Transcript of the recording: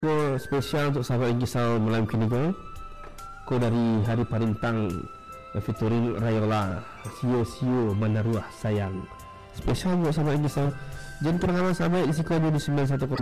Ko spesial untuk sahabat Ingisal malam kini ko dari Hari Parintang featuring Rayola Sio Menaruh Sayang. Spesial buat sahabat Ingisal. Jangan pernah sahabat di Siko di 91.